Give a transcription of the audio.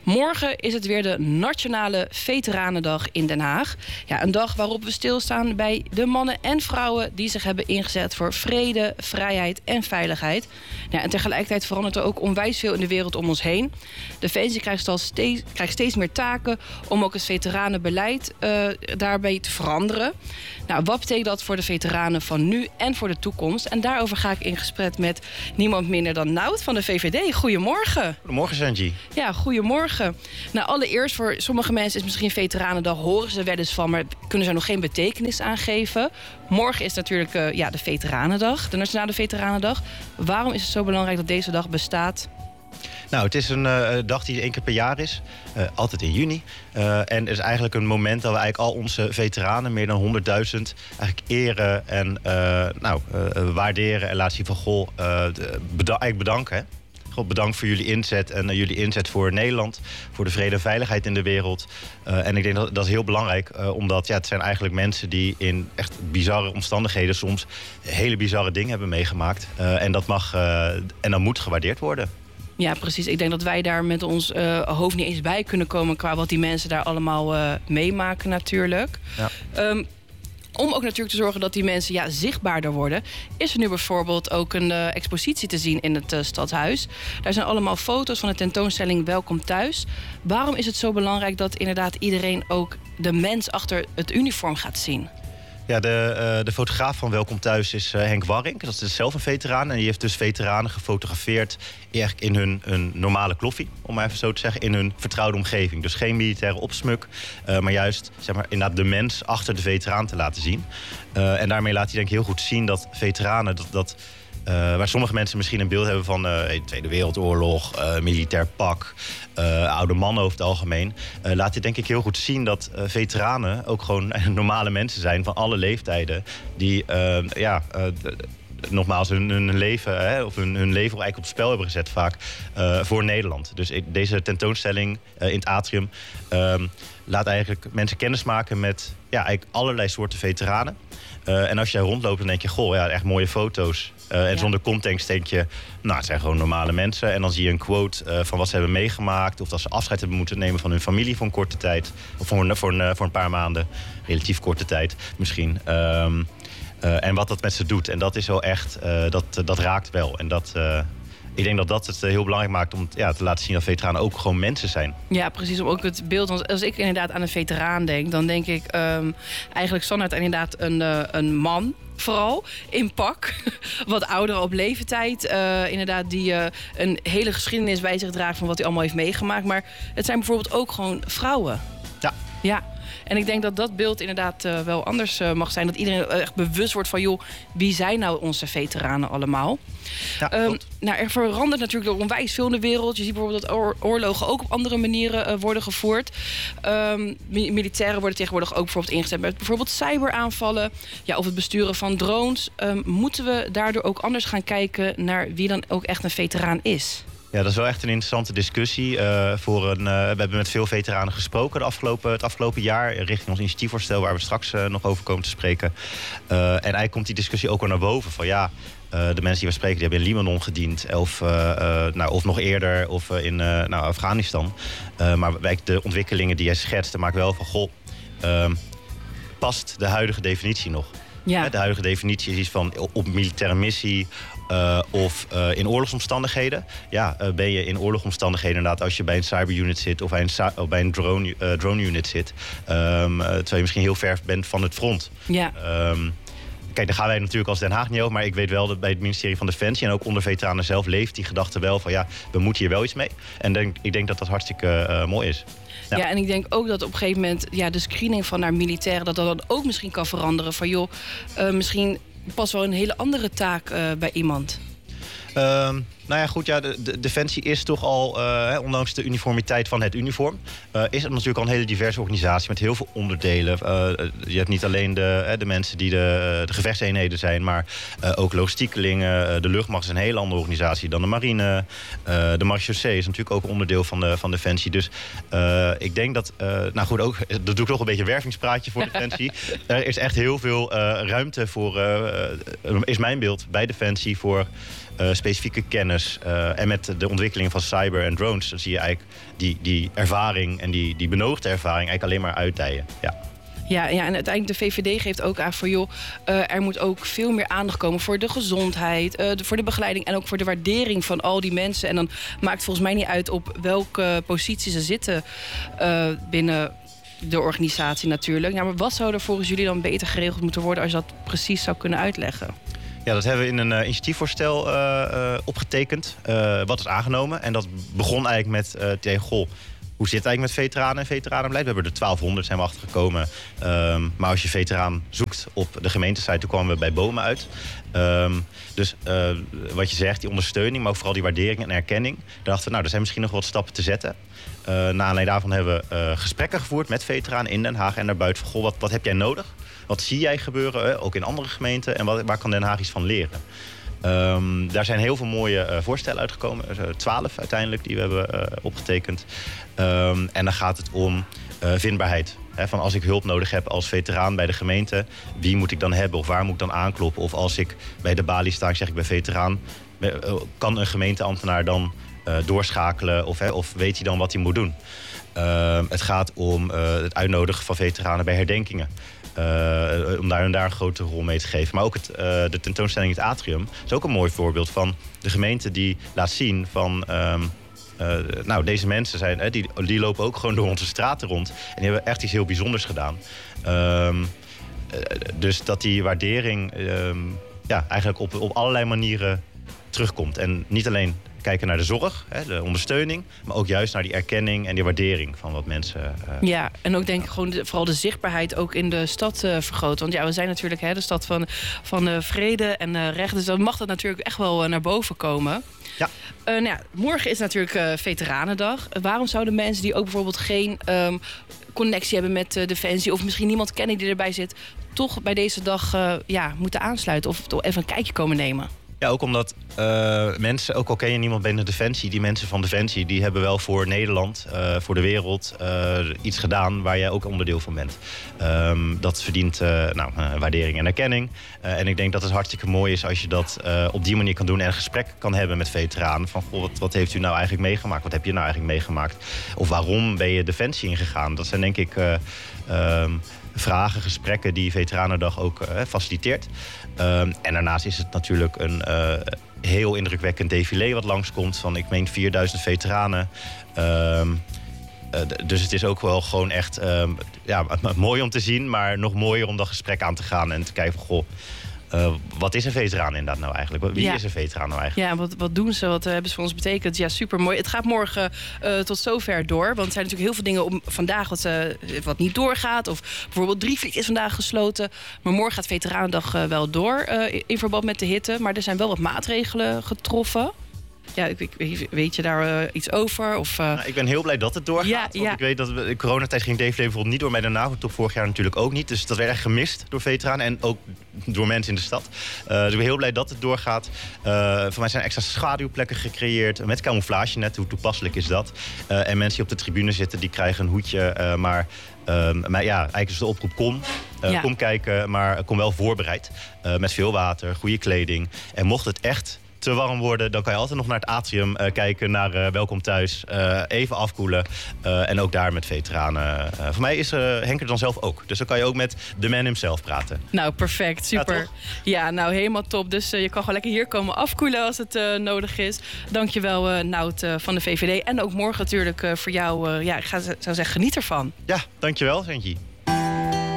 Morgen is het weer de Nationale Veteranendag in Den Haag. Ja, een dag waarop we stilstaan bij de mannen en vrouwen die zich hebben ingezet voor vrede, vrijheid en veiligheid. Ja, en tegelijkertijd verandert er ook onwijs veel in de wereld om ons heen. Defensie krijgt steeds meer taken om ook het veteranenbeleid daarbij te veranderen. Nou, wat betekent dat voor de veteranen van nu en voor de toekomst? En daarover ga ik in gesprek met niemand minder dan Nout van de VVD. Goedemorgen. Goedemorgen, Sanji. Ja, goedemorgen. Nou, allereerst, voor sommige mensen is misschien Veteranendag, horen ze wel eens van, maar kunnen ze er nog geen betekenis aan geven. Morgen is natuurlijk de Veteranendag, de Nationale Veteranendag. Waarom is het zo belangrijk dat deze dag bestaat? Nou, het is een dag die 1 keer per jaar is. Altijd in juni. En het is eigenlijk een moment dat we eigenlijk al onze veteranen, meer dan 100.000, eigenlijk eren en waarderen. En laten zien van, eigenlijk bedanken. Hè? God, bedankt voor jullie inzet en jullie inzet voor Nederland, voor de vrede en veiligheid in de wereld. En ik denk dat is heel belangrijk, omdat het zijn eigenlijk mensen die in echt bizarre omstandigheden soms hele bizarre dingen hebben meegemaakt. En dat mag en dat moet gewaardeerd worden. Ja, precies. Ik denk dat wij daar met ons hoofd niet eens bij kunnen komen qua wat die mensen daar allemaal meemaken natuurlijk. Ja. Om ook natuurlijk te zorgen dat die mensen zichtbaarder worden, is er nu bijvoorbeeld ook een expositie te zien in het stadhuis. Daar zijn allemaal foto's van de tentoonstelling Welkom Thuis. Waarom is het zo belangrijk dat inderdaad iedereen ook de mens achter het uniform gaat zien? Ja, de fotograaf van Welkom Thuis is Henk Warrink. Dat is zelf een veteraan. En die heeft dus veteranen gefotografeerd eigenlijk in hun normale kloffie, om maar even zo te zeggen, in hun vertrouwde omgeving. Dus geen militaire opsmuk, maar juist inderdaad de mens achter de veteraan te laten zien. En daarmee laat hij denk ik heel goed zien dat veteranen, waar sommige mensen misschien een beeld hebben van Tweede Wereldoorlog, militair pak, oude mannen over het algemeen, laat dit denk ik heel goed zien dat veteranen ook gewoon normale mensen zijn van alle leeftijden die nogmaals hun leven, of hun leven eigenlijk op het spel hebben gezet vaak voor Nederland. Dus deze tentoonstelling in het atrium laat eigenlijk mensen kennismaken met eigenlijk allerlei soorten veteranen. En als je daar rondloopt, dan denk je, echt mooie foto's. En zonder context denk je, het zijn gewoon normale mensen. En dan zie je een quote van wat ze hebben meegemaakt, of dat ze afscheid hebben moeten nemen van hun familie voor een korte tijd. Of voor een paar maanden, relatief korte tijd misschien. En wat dat met ze doet. En dat is wel echt, dat raakt wel. En ik denk dat het heel belangrijk maakt om te laten zien dat veteranen ook gewoon mensen zijn. Ja, precies. Om ook het beeld. Want als ik inderdaad aan een veteraan denk, dan denk ik eigenlijk standaard inderdaad een man. Vooral in pak, wat ouder op leeftijd. Inderdaad, die een hele geschiedenis bij zich draagt van wat hij allemaal heeft meegemaakt. Maar het zijn bijvoorbeeld ook gewoon vrouwen. Ja. En ik denk dat dat beeld inderdaad wel anders mag zijn. Dat iedereen echt bewust wordt van, wie zijn nou onze veteranen allemaal? Ja, er verandert natuurlijk nog onwijs veel in de wereld. Je ziet bijvoorbeeld dat oorlogen ook op andere manieren worden gevoerd. Militairen worden tegenwoordig ook bijvoorbeeld ingezet bij bijvoorbeeld cyberaanvallen. Of het besturen van drones. Moeten we daardoor ook anders gaan kijken naar wie dan ook echt een veteraan is? Ja, dat is wel echt een interessante discussie. We hebben met veel veteranen gesproken het afgelopen jaar richting ons initiatiefvoorstel, waar we straks nog over komen te spreken. En eigenlijk komt die discussie ook al naar boven van de mensen die we spreken, die hebben in Libanon gediend of nog eerder of in Afghanistan. Maar de ontwikkelingen die jij schetst, maakt wel van past de huidige definitie nog? Ja. De huidige definitie is iets van op militaire missie of in oorlogsomstandigheden. Ben je in oorlogsomstandigheden inderdaad als je bij een cyberunit zit of bij een drone unit zit. Terwijl je misschien heel ver bent van het front. Ja. Kijk, daar gaan wij natuurlijk als Den Haag niet over. Maar ik weet wel dat bij het ministerie van Defensie en ook onder veteranen zelf leeft die gedachte wel van we moeten hier wel iets mee. En ik denk dat dat hartstikke mooi is. Ja, en ik denk ook dat op een gegeven moment de screening van naar militairen, dat dan ook misschien kan veranderen. Van misschien past wel een hele andere taak bij iemand. De Defensie is toch al, ondanks de uniformiteit van het uniform, is het natuurlijk al een hele diverse organisatie met heel veel onderdelen. Je hebt niet alleen de mensen die de gevechtseenheden zijn, maar ook logistiekelingen. De luchtmacht is een hele andere organisatie dan de marine. De marechaussee is natuurlijk ook onderdeel van Defensie. Dus ik denk dat, dat doe ik nog een beetje een wervingspraatje voor Defensie. Er is echt heel veel ruimte voor, is mijn beeld, bij Defensie voor specifieke kennis. kennis en met de ontwikkeling van cyber en drones, dan zie je eigenlijk die ervaring en die benodigde ervaring eigenlijk alleen maar uitdijen. Ja. Ja, en uiteindelijk de VVD geeft ook aan van joh, er moet ook veel meer aandacht komen voor de gezondheid, voor de begeleiding en ook voor de waardering van al die mensen. En dan maakt het volgens mij niet uit op welke positie ze zitten binnen de organisatie natuurlijk. Ja, maar wat zou er volgens jullie dan beter geregeld moeten worden als je dat precies zou kunnen uitleggen? Ja, dat hebben we in een initiatiefvoorstel opgetekend, wat is aangenomen. En dat begon eigenlijk met tegen goh, hoe zit het eigenlijk met veteranen en veteranenbeleid? We hebben er 1200, zijn we achtergekomen. Maar als je veteraan zoekt op de gemeentesite, toen kwamen we bij Bomen uit. Dus wat je zegt, die ondersteuning, maar ook vooral die waardering en erkenning. Daar dachten we, nou, er zijn misschien nog wat stappen te zetten. Na aanleiding daarvan hebben we gesprekken gevoerd met veteranen in Den Haag en daarbuiten. Van, goh, wat heb jij nodig? Wat zie jij gebeuren, ook in andere gemeenten? En waar kan Den Haag iets van leren? Daar zijn heel veel mooie voorstellen uitgekomen. 12 uiteindelijk die we hebben opgetekend. En dan gaat het om vindbaarheid. Van als ik hulp nodig heb als veteraan bij de gemeente, wie moet ik dan hebben of waar moet ik dan aankloppen? Of als ik bij de balie sta en zeg ik ben veteraan, kan een gemeenteambtenaar dan doorschakelen of weet hij dan wat hij moet doen? Het gaat om het uitnodigen van veteranen bij herdenkingen. Om daar een grote rol mee te geven. Maar ook de tentoonstelling in het Atrium is ook een mooi voorbeeld van de gemeente die laat zien van nou, deze mensen zijn, die lopen ook gewoon door onze straten rond. En die hebben echt iets heel bijzonders gedaan. Dus dat die waardering eigenlijk op allerlei manieren terugkomt. En niet alleen kijken naar de zorg, de ondersteuning, maar ook juist naar die erkenning en die waardering van wat mensen. Ja, en ook denk ik gewoon vooral de zichtbaarheid ook in de stad vergroten. Want ja, we zijn natuurlijk de stad van vrede en recht. Dus dan mag dat natuurlijk echt wel naar boven komen. Ja. Morgen is natuurlijk Veteranendag. Waarom zouden mensen die ook bijvoorbeeld geen connectie hebben met Defensie of misschien niemand kennen die erbij zit, toch bij deze dag moeten aansluiten of toch even een kijkje komen nemen? Ja, ook omdat mensen, ook al ken je niemand binnen Defensie, die mensen van Defensie, die hebben wel voor Nederland, voor de wereld, iets gedaan waar jij ook onderdeel van bent. Dat verdient waardering en erkenning. En ik denk dat het hartstikke mooi is als je dat op die manier kan doen en een gesprek kan hebben met veteranen. Van goh, wat heeft u nou eigenlijk meegemaakt? Wat heb je nou eigenlijk meegemaakt? Of waarom ben je Defensie ingegaan? Dat zijn denk ik vragen, gesprekken die Veteranendag ook faciliteert. En daarnaast is het natuurlijk een heel indrukwekkend défilé wat langskomt van, ik meen, 4000 veteranen. Dus het is ook wel gewoon echt mooi om te zien, maar nog mooier om dat gesprek aan te gaan en te kijken van, goh, wat is een veteraan inderdaad nou eigenlijk? Wie is een veteraan nou eigenlijk? Ja, wat doen ze? Wat hebben ze voor ons betekend? Ja, super mooi. Het gaat morgen tot zover door. Want er zijn natuurlijk heel veel dingen vandaag wat niet doorgaat. Of bijvoorbeeld Drievliet is vandaag gesloten. Maar morgen gaat Veteranendag wel door in verband met de hitte. Maar er zijn wel wat maatregelen getroffen. Ja, weet je daar iets over? Of, ik ben heel blij dat het doorgaat. Want ik weet dat in coronatijd ging DVD bijvoorbeeld niet door bij de NAVO-top. Vorig jaar natuurlijk ook niet. Dus dat werd echt gemist door veteranen en ook door mensen in de stad. Dus ik ben heel blij dat het doorgaat. Voor mij zijn extra schaduwplekken gecreëerd met camouflage net. Hoe toepasselijk is dat? En mensen die op de tribune zitten, die krijgen een hoedje. Maar eigenlijk is de oproep kom kijken, maar kom wel voorbereid. Met veel water, goede kleding. En mocht het echt te warm worden, dan kan je altijd nog naar het Atrium kijken, naar Welkom Thuis. Even afkoelen. En ook daar met veteranen. Voor mij is Henk er dan zelf ook. Dus dan kan je ook met de man himself praten. Nou, perfect. Super. Ja, nou, helemaal top. Dus je kan gewoon lekker hier komen afkoelen als het nodig is. Dankjewel, Nout van de VVD. En ook morgen natuurlijk voor jou. Ik zou zeggen, geniet ervan. Ja, dankjewel, Sentje.